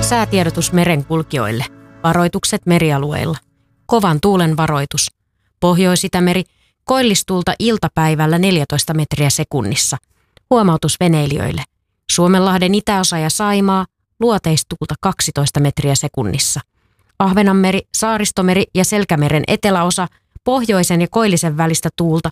Säätiedotus merenkulkijoille. Varoitukset merialueilla. Kovan tuulen varoitus. Pohjois-Itämeri. Koillistuulta iltapäivällä 14 metriä sekunnissa. Huomautus veneilijöille. Suomenlahden itäosa ja Saimaa. Luoteistuulta 12 metriä sekunnissa. Ahvenanmeri, Saaristomeri ja Selkämeren eteläosa. Pohjoisen ja koillisen välistä tuulta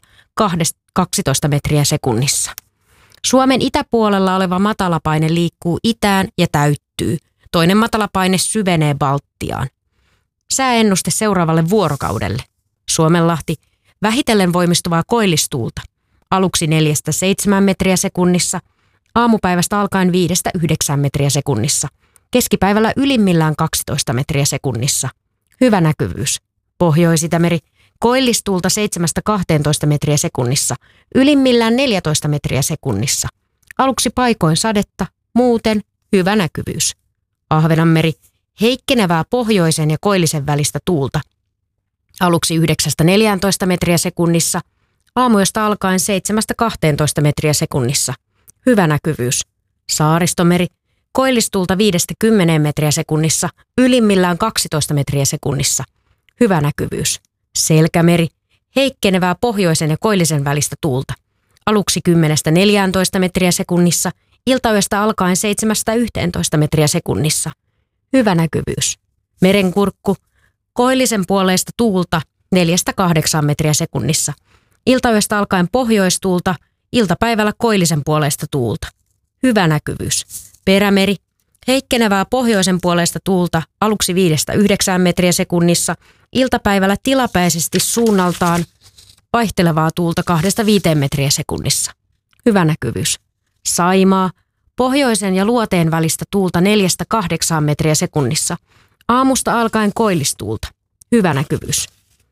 12 metriä sekunnissa. Suomen itäpuolella oleva matalapaine liikkuu itään ja täyttyy. Toinen matalapaine syvenee Baltiaan. Sääennuste seuraavalle vuorokaudelle. Suomenlahti, vähitellen voimistuvaa koillistuulta. Aluksi 4-7 metriä sekunnissa, aamupäivästä alkaen 5-9 metriä sekunnissa. Keskipäivällä ylimmillään 12 metriä sekunnissa. Hyvä näkyvyys. Pohjois-Itämeri, koillistuulta 7-12 metriä sekunnissa, ylimmillään 14 metriä sekunnissa. Aluksi paikoin sadetta, muuten hyvä näkyvyys. Ahvenanmeri, heikkenevää pohjoisen ja koillisen välistä tuulta. Aluksi 9-14 metriä sekunnissa, aamuyöstä alkaen 7-12 metriä sekunnissa. Hyvä näkyvyys. Saaristomeri, koillistuulta 5-10 metriä sekunnissa, ylimmillään 12 metriä sekunnissa. Hyvä näkyvyys. Selkämeri, heikkenevää pohjoisen ja koillisen välistä tuulta. Aluksi 10-14 metriä sekunnissa, iltayöstä alkaen 7-11 metriä sekunnissa. Hyvä näkyvyys. Merenkurkku, koillisen puoleista tuulta 4-8 metriä sekunnissa. Iltayöstä alkaen pohjoistuulta, iltapäivällä koillisen puoleista tuulta. Hyvä näkyvyys. Perämeri, heikkenevää pohjoisen puoleista tuulta aluksi 5-9 metriä sekunnissa, iltapäivällä tilapäisesti suunnaltaan vaihtelevaa tuulta 2-5 metriä sekunnissa. Hyvä näkyvyys. Saimaa, pohjoisen ja luoteen välistä tuulta 4-8 metriä sekunnissa, aamusta alkaen koillistuulta. Hyvä näkyvyys.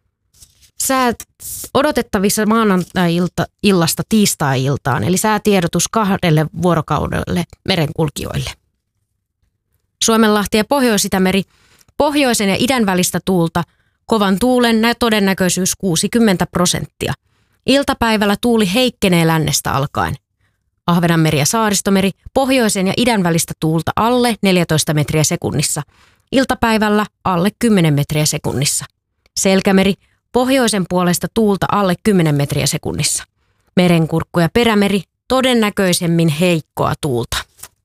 Säät odotettavissa maanantai-illasta tiistai-iltaan, eli säätiedotus 2 vuorokaudelle merenkulkijoille. Suomenlahti ja Pohjois-Itämeri, pohjoisen ja idän välistä tuulta, kovan tuulen todennäköisyys 60%. Iltapäivällä tuuli heikkenee lännestä alkaen. Ahvenanmeri ja Saaristomeri, pohjoisen ja idän välistä tuulta alle 14 metriä sekunnissa. Iltapäivällä alle 10 metriä sekunnissa. Selkämeri, pohjoisen puolesta tuulta alle 10 metriä sekunnissa. Merenkurkku ja Perämeri, todennäköisemmin heikkoa tuulta.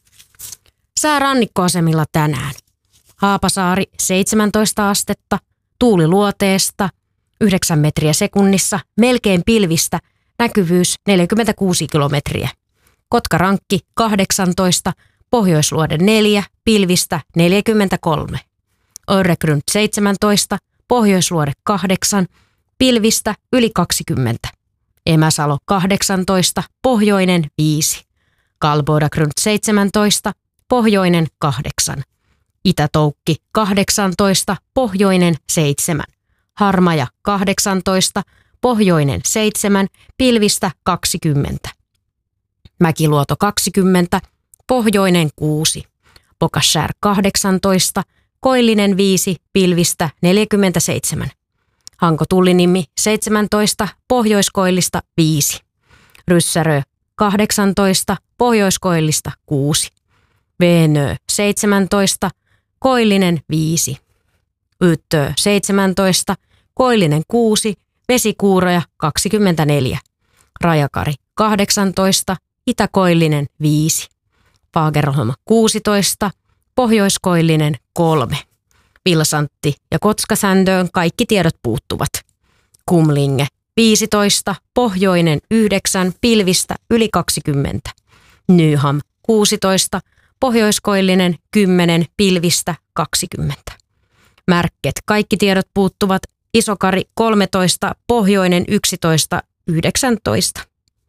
Sää rannikkoasemilla tänään. Haapasaari 17 astetta, tuuli luoteesta 9 metriä sekunnissa, melkein pilvistä, näkyvyys 46 kilometriä. Kotkarankki 18, Pohjoisluode 4, pilvistä 43. Öregrund 17, Pohjoisluode 8, pilvistä yli 20. Emäsalo 18, pohjoinen 5. Kalbodagrund 17, pohjoinen 8. Itätoukki 18, pohjoinen 7. Harmaja 18, pohjoinen 7, pilvistä 20. Mäkiluoto 20, pohjoinen 6. Pokashär 18, koillinen 5, pilvistä 47. Hanko Tullinimmi 17, pohjoiskoillista 5. Ryssärö 18, pohjoiskoillista 6. Veenö 17, koillinen 5. Yttö 17, koillinen 6, vesikuuroja 24. Rajakari 18, itäkoillinen 5. Fagerholm 16, pohjoiskoillinen 3. Vilsantti ja Kotskasändöön kaikki tiedot puuttuvat. Kumlinge 15, pohjoinen 9, pilvistä yli 20. Nyham 16, pohjoiskoillinen 10, pilvistä 20. Märket kaikki tiedot puuttuvat. Isokari 13, pohjoinen 11, 19.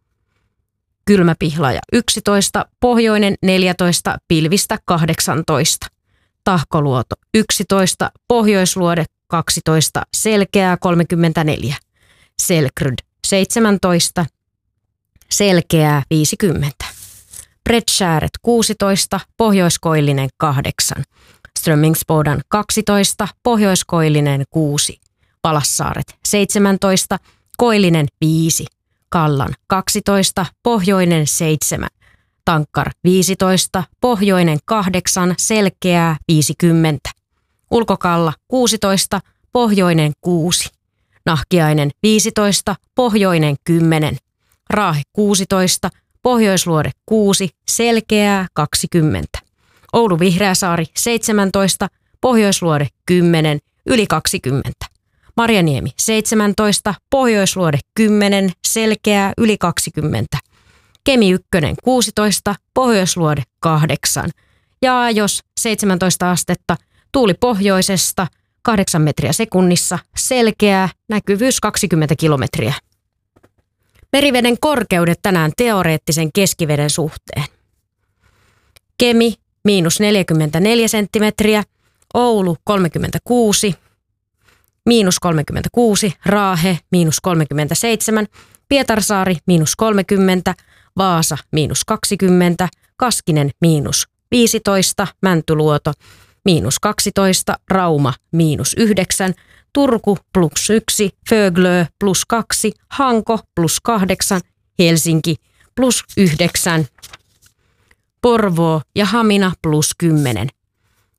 Kylmäpihlaja 11, pohjoinen 14, pilvistä 18. Tahkoluoto 11, pohjoisluode 12, selkeää 34. Selkryd 17, selkeää 50. Bredskääret 16, pohjoiskoillinen 8. Strömmingsbodan 12, pohjoiskoillinen 6. Palassaaret 17, koillinen 5. Kallan 12, pohjoinen 7. Tankkar 15, pohjoinen 8, selkeää 50. Ulkokalla 16, pohjoinen 6. Nahkiainen 15, pohjoinen 10. Raahe 16, Pohjoisluode 6, selkeää 20. Oulu Vihreäsaari 17, Pohjoisluode 10, yli 20. Marjaniemi 17, Pohjoisluode 10, selkeää yli 20. Kemi 1 16, Pohjoisluode 8. Ja jos 17 astetta, tuuli pohjoisesta 8 metriä sekunnissa, selkeää, näkyvyys 20 kilometriä. Meriveden korkeudet tänään teoreettisen keskiveden suhteen. Kemi miinus 44 senttimetriä, Oulu 36, miinus 36, Raahe miinus 37, Pietarsaari miinus 30, Vaasa miinus 20, Kaskinen miinus 15, Mäntyluoto miinus 12, Rauma miinus 9, Turku plus 1, Föglö plus 2, Hanko plus 8, Helsinki plus 9, Porvoo ja Hamina plus 10.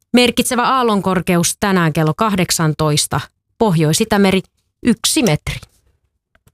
Merkitsevä aallonkorkeus tänään kello 18, Pohjois-Itämeri 1 metri.